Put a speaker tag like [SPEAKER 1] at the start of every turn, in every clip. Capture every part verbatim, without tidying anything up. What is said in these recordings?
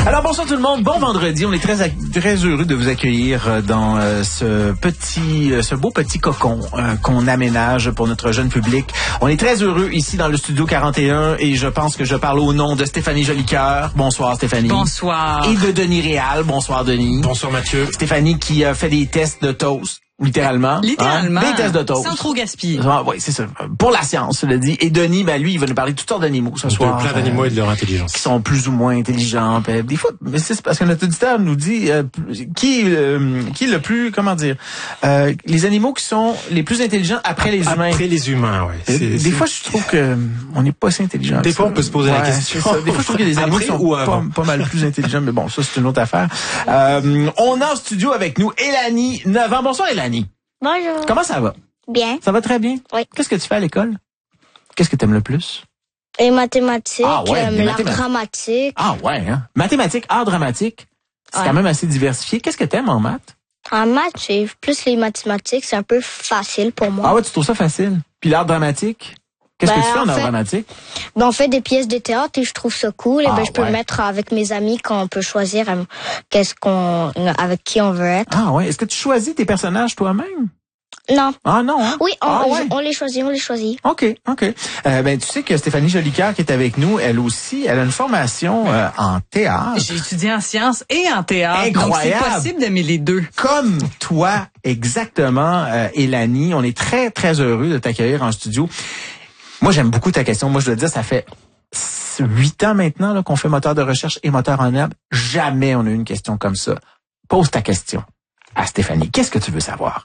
[SPEAKER 1] Alors bonsoir tout le monde, bon vendredi. On est très très heureux de vous accueillir dans euh, ce petit, euh, ce beau petit cocon euh, qu'on aménage pour notre jeune public. On est très heureux ici dans le studio quarante et un et je pense que je parle au nom de Stéphanie Jolicoeur. Bonsoir Stéphanie.
[SPEAKER 2] Bonsoir.
[SPEAKER 1] Et de Denis Réal. Bonsoir Denis.
[SPEAKER 3] Bonsoir Mathieu.
[SPEAKER 1] Stéphanie qui a fait des tests de toast. Littéralement.
[SPEAKER 2] Littéralement.
[SPEAKER 1] Hein? Des tests de toast.
[SPEAKER 2] Sans trop gaspiller.
[SPEAKER 1] Ah, oui, c'est ça. Pour la science, je le dis. Et Denis, ben lui, il va nous parler de toutes sortes d'animaux ce soir.
[SPEAKER 3] De plein d'animaux euh, et de leur intelligence.
[SPEAKER 1] Qui sont plus ou moins intelligents. Puis, des fois, mais c'est parce que notre auditeur nous dit euh, qui, euh, qui est le plus, comment dire, euh, les animaux qui sont les plus intelligents après les humains.
[SPEAKER 3] Après les humains, oui.
[SPEAKER 1] Des c'est... fois, je trouve que on n'est pas assez intelligent.
[SPEAKER 3] Des fois, on peut se poser ouais, la question.
[SPEAKER 1] Des fois, je trouve qu'il y a des animaux qui sont pas, pas mal plus intelligents, mais bon, ça, c'est une autre affaire. Euh, on a en studio avec nous Élanie, neuf ans. Bonsoir, Élanie.
[SPEAKER 4] Bonjour.
[SPEAKER 1] Comment ça va?
[SPEAKER 4] Bien.
[SPEAKER 1] Ça va très bien?
[SPEAKER 4] Oui.
[SPEAKER 1] Qu'est-ce que tu fais à l'école? Qu'est-ce que tu aimes le plus?
[SPEAKER 4] Les mathématiques,
[SPEAKER 1] ah ouais,
[SPEAKER 4] euh,
[SPEAKER 1] les
[SPEAKER 4] l'art
[SPEAKER 1] mathématiques.
[SPEAKER 4] dramatique.
[SPEAKER 1] Ah ouais, hein? Mathématiques, art dramatique, c'est ouais. quand même assez diversifié. Qu'est-ce que tu aimes en maths?
[SPEAKER 4] En maths, j'ai plus les mathématiques, c'est un peu facile pour moi.
[SPEAKER 1] Ah ouais, tu trouves ça facile? Puis l'art dramatique? Qu'est-ce
[SPEAKER 4] ben,
[SPEAKER 1] que tu fais en, en art
[SPEAKER 4] fait,
[SPEAKER 1] dramatique?
[SPEAKER 4] Ben, on fait des pièces de théâtre et je trouve ça cool.
[SPEAKER 1] Ah,
[SPEAKER 4] et ben, je peux
[SPEAKER 1] ouais.
[SPEAKER 4] le mettre avec mes amis quand on peut choisir euh, qu'est-ce qu'on, avec qui on veut être.
[SPEAKER 1] Ah ouais. Est-ce que tu choisis tes personnages toi-même?
[SPEAKER 4] Non.
[SPEAKER 1] Ah non, hein?
[SPEAKER 4] Oui, on,
[SPEAKER 1] ah,
[SPEAKER 4] on,
[SPEAKER 1] ouais.
[SPEAKER 4] on les choisit, on les choisit.
[SPEAKER 1] OK, OK. Euh, ben, tu sais que Stéphanie Jolicoeur qui est avec nous, elle aussi, elle a une formation euh, en théâtre.
[SPEAKER 2] J'ai étudié en sciences et en théâtre.
[SPEAKER 1] Incroyable.
[SPEAKER 2] Donc, c'est possible d'aimer les deux.
[SPEAKER 1] Comme toi, exactement, euh, Élanie. On est très, très heureux de t'accueillir en studio. Moi, j'aime beaucoup ta question. Moi, je dois dire, ça fait huit ans maintenant là, qu'on fait moteur de recherche et moteur en herbe. Jamais on a eu une question comme ça. Pose ta question à Stéphanie. Qu'est-ce que tu veux savoir?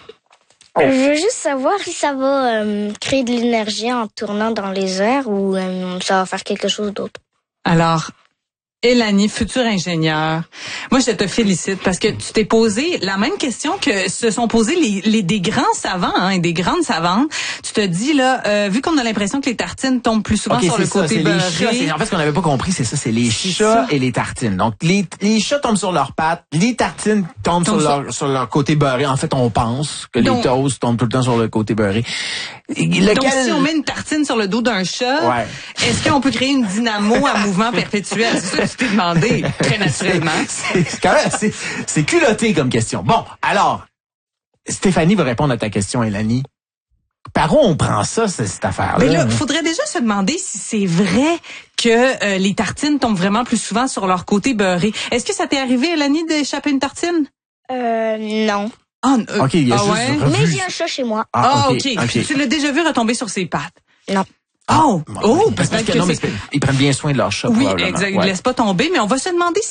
[SPEAKER 4] Je veux juste savoir si ça va euh, créer de l'énergie en tournant dans les airs ou euh, ça va faire quelque chose d'autre.
[SPEAKER 2] Alors, Élanie, future ingénieure, moi je te félicite parce que tu t'es posé la même question que se sont posés les, les des grands savants hein, et des grandes savantes. Tu te dis là, euh, vu qu'on a l'impression que les tartines tombent plus souvent
[SPEAKER 1] okay,
[SPEAKER 2] sur le
[SPEAKER 1] ça,
[SPEAKER 2] côté
[SPEAKER 1] c'est
[SPEAKER 2] beurré.
[SPEAKER 1] Les chats, c'est, en fait, ce qu'on n'avait pas compris, c'est ça, c'est les
[SPEAKER 2] c'est
[SPEAKER 1] chats
[SPEAKER 2] ça.
[SPEAKER 1] et les tartines. Donc les, les chats tombent sur leurs pattes, les tartines tombent sur leur, sur leur côté beurré. En fait, on pense que Donc, les toasts tombent tout le temps sur le côté beurré.
[SPEAKER 2] Lequel... Donc si on met une tartine sur le dos d'un chat,
[SPEAKER 1] ouais.
[SPEAKER 2] est-ce qu'on peut créer une dynamo à mouvement perpétuel? C'est ça que tu t'es demandé, très naturellement.
[SPEAKER 1] C'est, c'est quand même, c'est, c'est culotté comme question. Bon, alors, Stéphanie va répondre à ta question, Élanie. Par où on prend ça, cette affaire-là?
[SPEAKER 2] Mais là, il faudrait déjà se demander si c'est vrai que euh, les tartines tombent vraiment plus souvent sur leur côté beurré. Est-ce que ça t'est arrivé, Élanie, d'échapper une tartine?
[SPEAKER 4] Euh, non.
[SPEAKER 2] Ah, euh,
[SPEAKER 1] OK, il y a
[SPEAKER 2] ah
[SPEAKER 1] juste
[SPEAKER 2] ouais?
[SPEAKER 4] Mais j'ai un chat chez moi.
[SPEAKER 2] Ah, ah OK. okay. Tu l'as déjà vu retomber sur ses pattes?
[SPEAKER 4] Non.
[SPEAKER 2] Oh,
[SPEAKER 1] bon,
[SPEAKER 2] oh,
[SPEAKER 1] parce que, que non, mais ils prennent bien soin de leur chat.
[SPEAKER 2] Oui, exact. Ouais. Ils ne laissent pas tomber, mais on va se demander